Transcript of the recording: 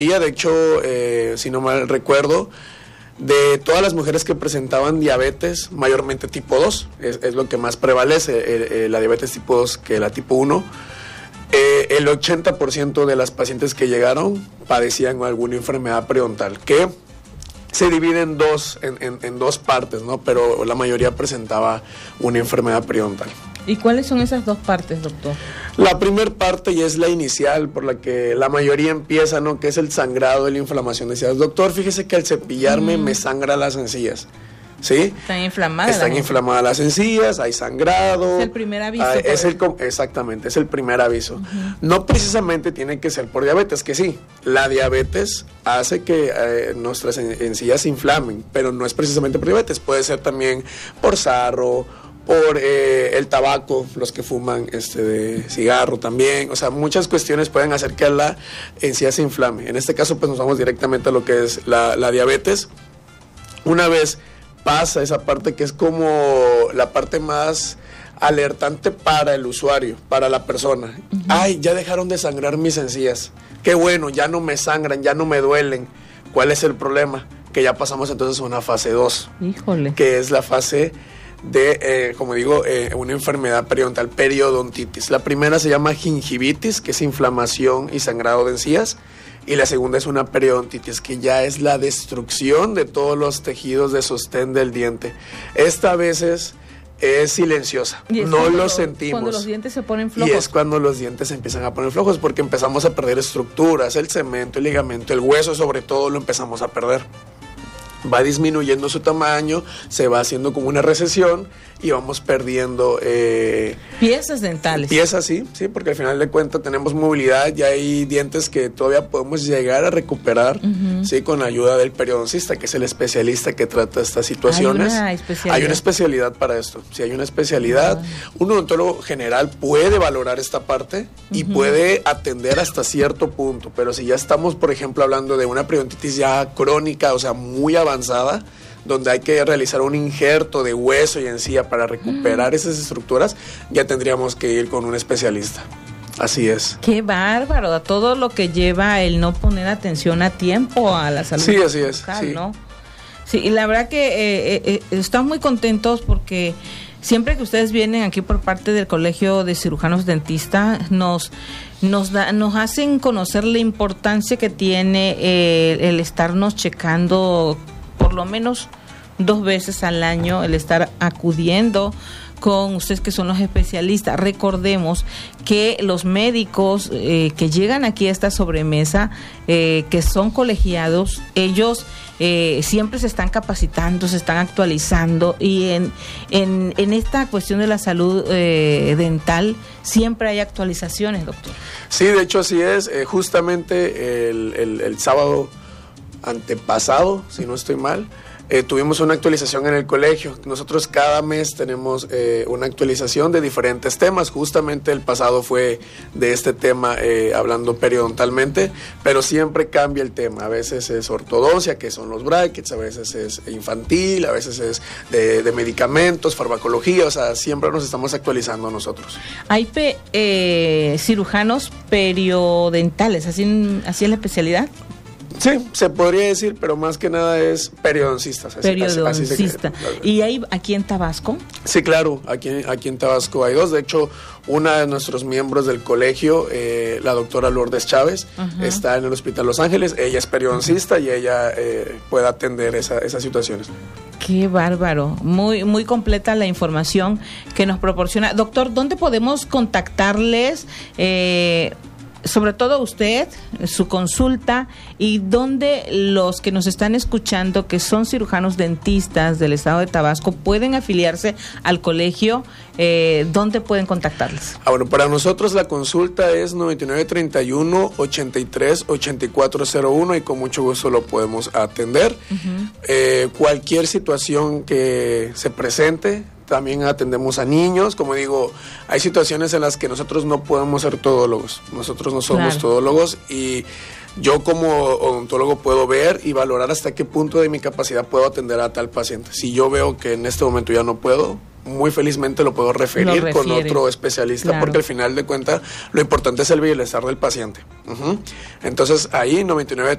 De hecho, si no mal recuerdo, de todas las mujeres que presentaban diabetes, mayormente tipo 2, es lo que más prevalece, la diabetes tipo 2 que la tipo 1, el 80% de las pacientes que llegaron padecían alguna enfermedad periodontal, que se divide en dos partes, ¿no? Pero la mayoría presentaba una enfermedad periodontal. ¿Y cuáles son esas dos partes, doctor? La primera parte, y es la inicial, por la que la mayoría empieza, ¿no? Que es el sangrado y la inflamación. Decías, doctor, fíjese que al cepillarme me sangra las encías, ¿sí? Están inflamadas. Están inflamadas las encías, hay sangrado. Es el primer aviso. Exactamente, es el primer aviso. No precisamente tiene que ser por diabetes, que sí, la diabetes hace que nuestras encías se inflamen, pero no es precisamente por diabetes, puede ser también por sarro, por el tabaco, los que fuman de cigarro también, o sea, muchas cuestiones pueden hacer que la encía se inflame. En este caso, pues nos vamos directamente a lo que es la diabetes. Una vez pasa esa parte que es como la parte más alertante para el usuario, para la persona. Ay, ya dejaron de sangrar mis encías. Qué bueno, ya no me sangran, ya no me duelen. ¿Cuál es el problema? Que ya pasamos entonces a una fase 2. Híjole. Que es la fase de, como digo, una enfermedad periodontal, periodontitis. La primera se llama gingivitis, que es inflamación y sangrado de encías, y la segunda es una periodontitis, que ya es la destrucción de todos los tejidos de sostén del diente. Esta a veces es silenciosa, no lo sentimos. Cuando los dientes se ponen flojos. Y es cuando los dientes se empiezan a poner flojos, porque empezamos a perder estructuras, el cemento, el ligamento, el hueso sobre todo lo empezamos a perder. Va disminuyendo su tamaño, se va haciendo como una recesión y vamos perdiendo piezas dentales. Piezas, sí, porque al final de cuentas tenemos movilidad, ya hay dientes que todavía podemos llegar a recuperar, sí, con la ayuda del periodoncista, que es el especialista que trata estas situaciones. Hay una especialidad para esto, sí, hay una especialidad. Un odontólogo general puede valorar esta parte y puede atender hasta cierto punto, pero si ya estamos, por ejemplo, hablando de una periodontitis ya crónica, o sea, muy avanzada, donde hay que realizar un injerto de hueso y encía para recuperar esas estructuras, ya tendríamos que ir con un especialista. Así es. Qué bárbaro, a todo lo que lleva el no poner atención a tiempo a la salud. Sí, así es. Local, sí. ¿no? Sí, y la verdad que estamos muy contentos porque siempre que ustedes vienen aquí por parte del Colegio de Cirujanos Dentistas, nos hacen conocer la importancia que tiene el estarnos checando por lo menos 2 veces al año, el estar acudiendo con ustedes que son los especialistas. Recordemos que los médicos que llegan aquí a esta sobremesa, que son colegiados, ellos siempre se están capacitando, se están actualizando, y en esta cuestión de la salud dental siempre hay actualizaciones, doctor. Sí, de hecho así es. Justamente el sábado antepasado, si no estoy mal, tuvimos una actualización en el colegio. Nosotros cada mes tenemos una actualización de diferentes temas. Justamente el pasado fue de este tema, hablando periodontalmente, pero siempre cambia el tema. A veces es ortodoncia, que son los brackets, a veces es infantil, a veces es de medicamentos, farmacología, o sea, siempre nos estamos actualizando nosotros. Hay cirujanos periodentales, ¿así es la especialidad? Sí, se podría decir, pero más que nada es periodoncista. Periodoncista. ¿Y hay aquí en Tabasco? Sí, claro, aquí en Tabasco hay 2. De hecho, una de nuestros miembros del colegio, la doctora Lourdes Chávez, está en el Hospital Los Ángeles. Ella es periodoncista y ella puede atender esas situaciones. Qué bárbaro, muy, muy completa la información que nos proporciona. Doctor, ¿dónde podemos contactarles? Sobre todo usted, su consulta, y donde los que nos están escuchando, que son cirujanos dentistas del estado de Tabasco, pueden afiliarse al colegio, ¿dónde pueden contactarles? Bueno, para nosotros la consulta es 9931-83-8401 y con mucho gusto lo podemos atender. Cualquier situación que se presente, también atendemos a niños. Como digo, hay situaciones en las que nosotros no podemos ser todólogos. Nosotros no somos todólogos, y yo como odontólogo puedo ver y valorar hasta qué punto de mi capacidad puedo atender a tal paciente. Si yo veo que en este momento ya no puedo, muy felizmente lo puedo referir con otro especialista, claro, porque al final de cuentas lo importante es el bienestar del paciente. Entonces ahí 99